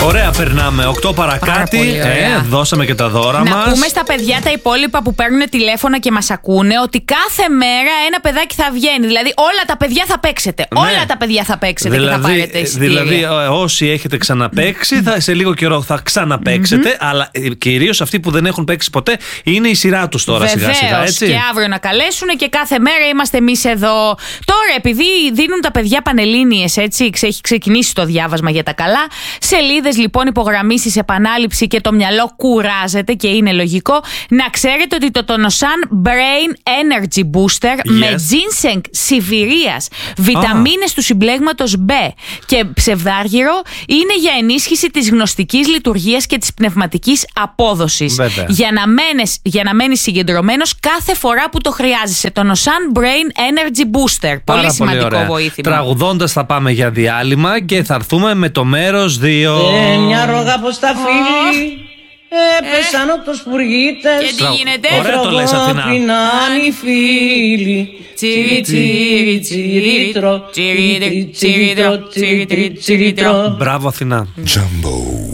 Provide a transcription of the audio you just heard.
Ωραία, περνάμε 8 παρακάτι. Δώσαμε και τα δώρα μας. Να πούμε στα παιδιά τα υπόλοιπα που παίρνουν τηλέφωνα και μας ακούνε ότι κάθε μέρα ένα παιδάκι θα βγαίνει. Δηλαδή όλα τα παιδιά θα παίξετε. Ναι. Όλα τα παιδιά θα παίξετε και θα πάρετε εισιτήρια. Δηλαδή όσοι έχετε ξαναπαίξει, σε λίγο καιρό θα ξαναπαίξετε. Αλλά κυρίως αυτοί που δεν έχουν παίξει ποτέ, είναι η σειρά τους τώρα σιγά-σιγά. Έτσι. Και αύριο να καλέσουν και κάθε μέρα είμαστε εμείς εδώ. Τώρα, επειδή δίνουν τα παιδιά πανελλήνιες, έτσι, έχει ξεκινήσει το διάβασμα για τα καλά. Σελίδες λοιπόν, υπογραμμίσεις, επανάληψη και το μυαλό κουράζεται και είναι λογικό. Να ξέρετε ότι το Tonosan Brain Energy Booster με ginseng Σιβηρίας, βιταμίνες του συμπλέγματος B και ψευδάργυρο είναι για ενίσχυση της γνωστικής λειτουργίας και της πνευματικής απόδοσης. Για να μένεις συγκεντρωμένος κάθε φορά που το χρειάζεσαι. Tonosan Brain Energy Booster. Πολύ σημαντικό βοήθημα. Τραγουδώντας θα πάμε για διάλειμμα και θα έρθουμε με το μέρος 2. Μια ρόγα πως τα φίλοι έπεσαν όπως πουργίτες. Και τι γίνεται? Ωραία το λες, Αθηνά. Πεινάνε οι φίλοι. Τσιρι τσιρι τσιριτρο. Τσιριτρο τσιριτρο τσιριτρο. Μπράβο, Αθηνά. Jumbo.